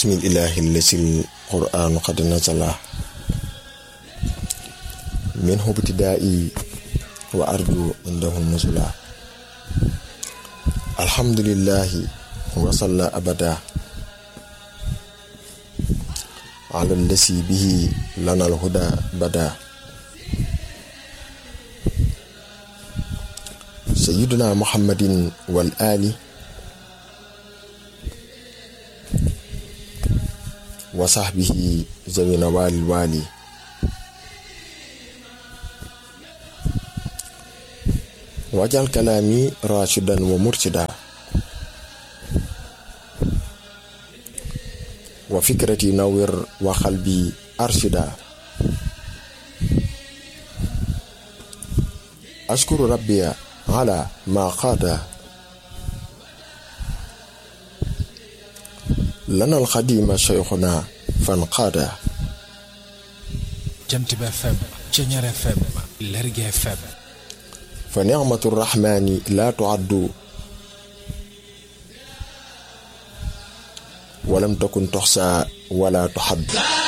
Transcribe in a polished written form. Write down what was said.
bismillahi allazi alqur'anu qad nazala minhu ibtida'i wa arju indahu nuzula alhamdulillahi wa salla abada ala allazi bihi lana alhuda bada sayyidina muhammadin wal ali wa sahbihi zawina wali wajal kalami rashidan wa murshida wa fikrati nawwir wa qalbi arshida ashkuru rabbiya ala ma qada lana alxadima shaykhuna fanqada Jamtiba FM Ceñar FM Lergui FM fa ni'matu rahmani la tu'addu walam takun tuhsa wala tuhaddu